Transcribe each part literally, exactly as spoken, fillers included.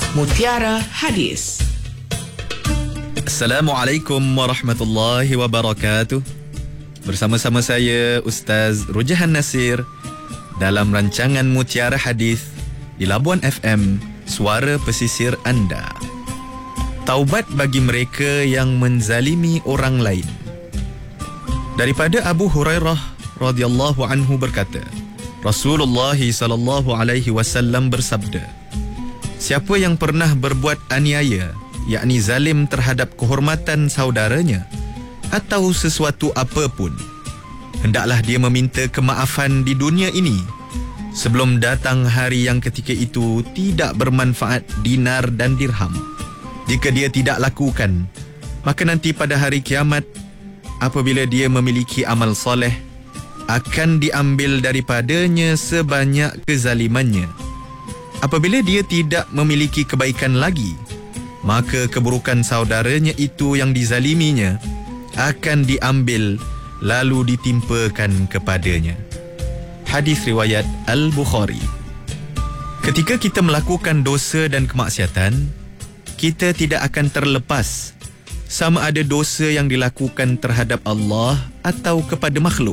Mutiara Hadis. Assalamualaikum warahmatullahi wabarakatuh. Bersama-sama saya Ustaz Rujahan Nasir dalam rancangan Mutiara Hadis di Labuan F M, suara pesisir anda. Taubat bagi mereka yang menzalimi orang lain. Daripada Abu Hurairah radhiyallahu anhu berkata, Rasulullah sallallahu alaihi wasallam bersabda, siapa yang pernah berbuat aniaya, yakni zalim terhadap kehormatan saudaranya atau sesuatu apapun, hendaklah dia meminta kemaafan di dunia ini sebelum datang hari yang ketika itu tidak bermanfaat dinar dan dirham. Jika dia tidak lakukan, maka nanti pada hari kiamat, apabila dia memiliki amal soleh, akan diambil daripadanya sebanyak kezalimannya. Apabila dia tidak memiliki kebaikan lagi, maka keburukan saudaranya itu yang dizaliminya akan diambil lalu ditimpakan kepadanya. Hadis riwayat Al-Bukhari. Ketika kita melakukan dosa dan kemaksiatan, kita tidak akan terlepas sama ada dosa yang dilakukan terhadap Allah atau kepada makhluk.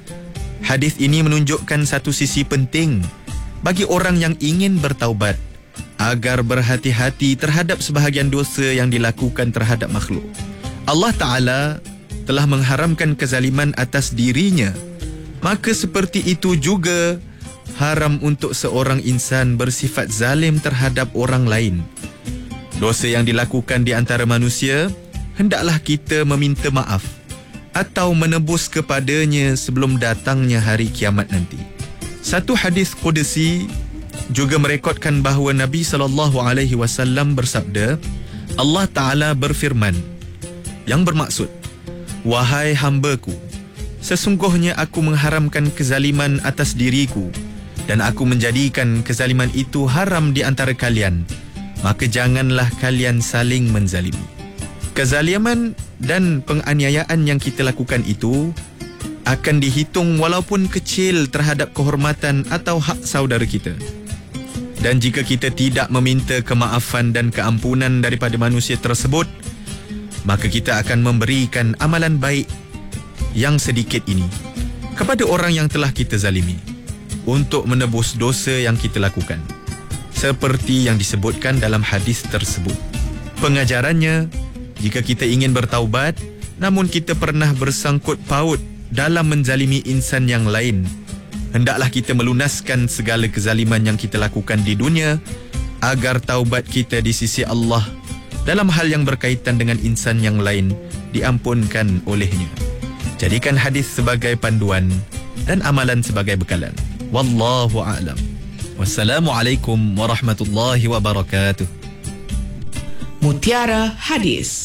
Hadis ini menunjukkan satu sisi penting bagi orang yang ingin bertaubat agar berhati-hati terhadap sebahagian dosa yang dilakukan terhadap makhluk. Allah Ta'ala telah mengharamkan kezaliman atas dirinya, maka seperti itu juga haram untuk seorang insan bersifat zalim terhadap orang lain. Dosa yang dilakukan di antara manusia, hendaklah kita meminta maaf atau menebus kepadanya sebelum datangnya hari kiamat nanti. Satu hadis Qudsi juga merekodkan bahawa Nabi sallallahu alaihi wasallam bersabda, Allah Ta'ala berfirman, yang bermaksud, wahai hambaku, sesungguhnya aku mengharamkan kezaliman atas diriku dan aku menjadikan kezaliman itu haram di antara kalian, maka janganlah kalian saling menzalimi. Kezaliman dan penganiayaan yang kita lakukan itu akan dihitung walaupun kecil terhadap kehormatan atau hak saudara kita. Dan jika kita tidak meminta kemaafan dan keampunan daripada manusia tersebut, maka kita akan memberikan amalan baik yang sedikit ini kepada orang yang telah kita zalimi untuk menebus dosa yang kita lakukan, seperti yang disebutkan dalam hadis tersebut. Pengajarannya, jika kita ingin bertaubat namun kita pernah bersangkut paut dalam menzalimi insan yang lain, hendaklah kita melunaskan segala kezaliman yang kita lakukan di dunia agar taubat kita di sisi Allah dalam hal yang berkaitan dengan insan yang lain diampunkan olehnya. Jadikan hadis sebagai panduan dan amalan sebagai bekalan. Wallahu a'lam. Wassalamualaikum warahmatullahi wabarakatuh. Mutiara Hadis.